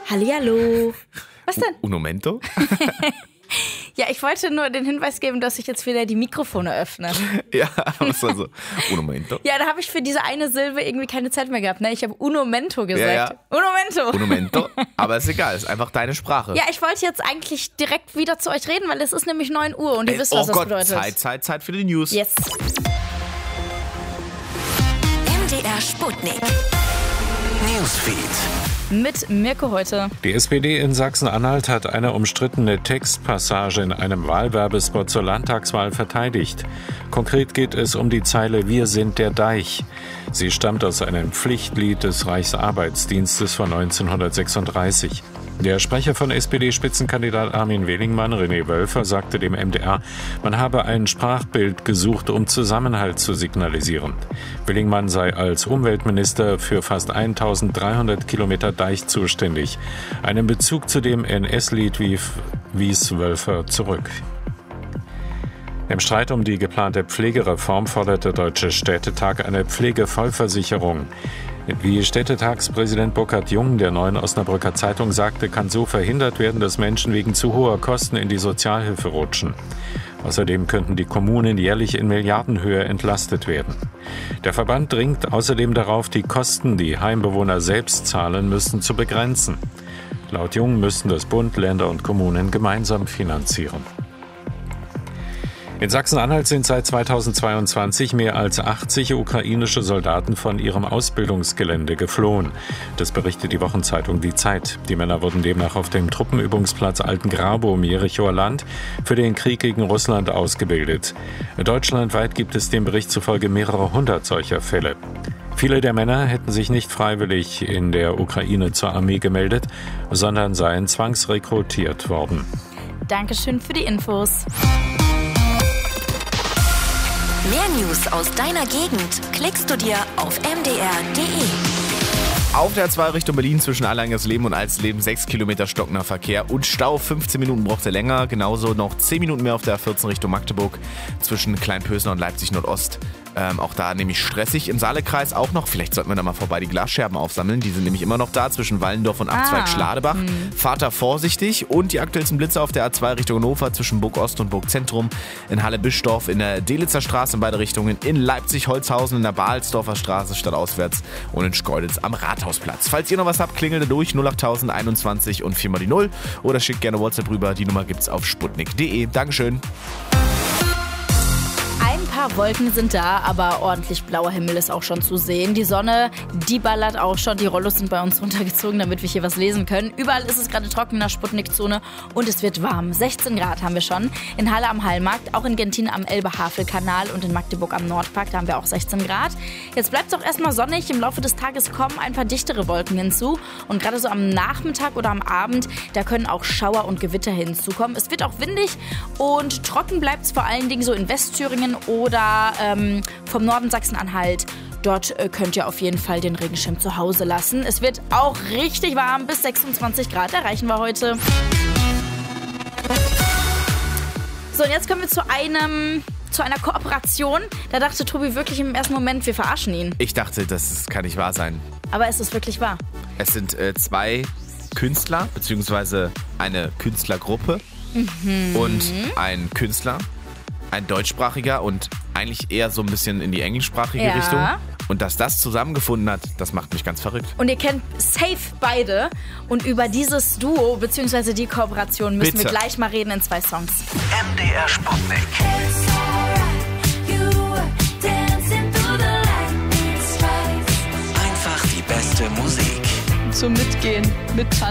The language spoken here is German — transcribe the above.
Hallihallo. Was denn? Un momento? Ja, ich wollte nur den Hinweis geben, dass ich jetzt wieder die Mikrofone öffne. Ja, was war so? Un momento? Ja, da habe ich für diese eine Silbe irgendwie keine Zeit mehr gehabt. Ne? Ich habe un momento gesagt. Ja. Un momento. Un momento? Aber ist egal, ist einfach deine Sprache. Ja, ich wollte jetzt eigentlich direkt wieder zu euch reden, weil es ist nämlich 9 Uhr und ihr wisst, was das bedeutet. Zeit für die News. Yes. MDR Sputnik. Newsfeed. Mit Mirko heute. Die SPD in Sachsen-Anhalt hat eine umstrittene Textpassage in einem Wahlwerbespot zur Landtagswahl verteidigt. Konkret geht es um die Zeile „Wir sind der Deich". Sie stammt aus einem Pflichtlied des Reichsarbeitsdienstes von 1936. Der Sprecher von SPD-Spitzenkandidat Armin Welingmann, René Wölfer, sagte dem MDR, man habe ein Sprachbild gesucht, um Zusammenhalt zu signalisieren. Welingmann sei als Umweltminister für fast 1300 Kilometer Deich zuständig. Einen Bezug zu dem NS-Lied wies Wölfer zurück. Im Streit um die geplante Pflegereform fordert der Deutsche Städtetag eine Pflegevollversicherung. Wie Städtetagspräsident Burkhard Jung der Neuen Osnabrücker Zeitung sagte, kann so verhindert werden, dass Menschen wegen zu hoher Kosten in die Sozialhilfe rutschen. Außerdem könnten die Kommunen jährlich in Milliardenhöhe entlastet werden. Der Verband dringt außerdem darauf, die Kosten, die Heimbewohner selbst zahlen müssen, zu begrenzen. Laut Jung müssten das Bund, Länder und Kommunen gemeinsam finanzieren. In Sachsen-Anhalt sind seit 2022 mehr als 80 ukrainische Soldaten von ihrem Ausbildungsgelände geflohen. Das berichtet die Wochenzeitung Die Zeit. Die Männer wurden demnach auf dem Truppenübungsplatz Altengrabow im Jerichoer Land für den Krieg gegen Russland ausgebildet. Deutschlandweit gibt es dem Bericht zufolge mehrere hundert solcher Fälle. Viele der Männer hätten sich nicht freiwillig in der Ukraine zur Armee gemeldet, sondern seien zwangsrekrutiert worden. Dankeschön für die Infos. Mehr News aus deiner Gegend klickst du dir auf mdr.de. Auf der A2 Richtung Berlin zwischen Allerleben und Alsleben 6 Kilometer stockender Verkehr und Stau. 15 Minuten braucht er länger. Genauso noch 10 Minuten mehr auf der A14 Richtung Magdeburg zwischen Kleinpösner und Leipzig Nordost. Auch da nämlich stressig. Im Saalekreis auch noch. Vielleicht sollten wir da mal vorbei die Glasscherben aufsammeln. Die sind nämlich immer noch da zwischen Wallendorf und Abzweig-Schladebach. Fahrt da vorsichtig. Und die aktuellsten Blitze auf der A2 Richtung Hannover zwischen Burg Ost und Burg Zentrum. In Halle-Bischdorf, in der Delitzer Straße in beide Richtungen. In Leipzig-Holzhausen, in der Balsdorfer Straße stadtauswärts. Und in Schkeuditz am Rathausplatz. Falls ihr noch was habt, klingelt durch 08000 21 und 4 mal die 0. Oder schickt gerne WhatsApp rüber. Die Nummer gibt's auf sputnik.de. Dankeschön. Ein paar Wolken sind da, aber ordentlich blauer Himmel ist auch schon zu sehen. Die Sonne, die ballert auch schon. Die Rollos sind bei uns runtergezogen, damit wir hier was lesen können. Überall ist es gerade trocken in der Sputnik-Zone und es wird warm. 16 Grad haben wir schon. In Halle am Hallmarkt, auch in Gentin am Elbe-Havel-Kanal und in Magdeburg am Nordpark, da haben wir auch 16 Grad. Jetzt bleibt es auch erstmal sonnig. Im Laufe des Tages kommen ein paar dichtere Wolken hinzu. Und gerade so am Nachmittag oder am Abend, da können auch Schauer und Gewitter hinzukommen. Es wird auch windig und trocken bleibt es vor allen Dingen so in Westthüringen oder vom Norden Sachsen-Anhalt. Dort könnt ihr auf jeden Fall den Regenschirm zu Hause lassen. Es wird auch richtig warm, bis 26 Grad erreichen wir heute. So, und jetzt kommen wir zu einer Kooperation. Da dachte Tobi wirklich im ersten Moment, wir verarschen ihn. Ich dachte, das kann nicht wahr sein. Aber es ist wirklich wahr. Es sind zwei Künstler, beziehungsweise eine Künstlergruppe und ein Künstler. Ein deutschsprachiger und eigentlich eher so ein bisschen in die englischsprachige Richtung. Und dass das zusammengefunden hat, das macht mich ganz verrückt. Und ihr kennt safe beide. Und über dieses Duo bzw. die Kooperation müssen wir gleich mal reden in 2 Songs. MDR Sputnik. Einfach die beste Musik. Zum Mitgehen, mit